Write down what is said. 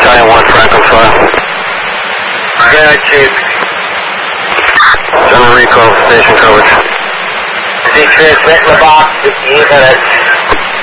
Battalion 1 Franklin 5. Yeah, Chief. General recall, station coverage. See transmit the box, 15 minutes.